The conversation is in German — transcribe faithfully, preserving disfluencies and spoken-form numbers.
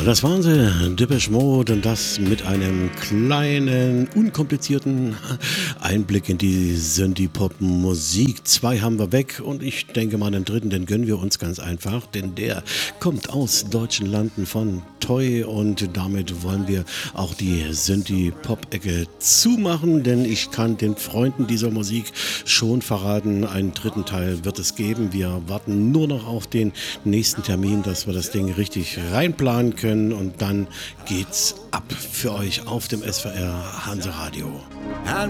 Das waren sie, Depeche Mode, und das mit einem kleinen, unkomplizierten Einblick in die Synthie-Pop-Musik. Zwei haben wir weg und ich denke mal, den dritten, den gönnen wir uns ganz einfach, denn der kommt aus deutschen Landen von Toy und damit wollen wir auch die Synthie-Pop-Ecke zumachen, denn ich kann den Freunden dieser Musik schon verraten, einen dritten Teil wird es geben. Wir warten nur noch auf den nächsten Termin, dass wir das Ding richtig reinplanen können. Und dann geht's ab für euch auf dem S V R Hanse Radio. And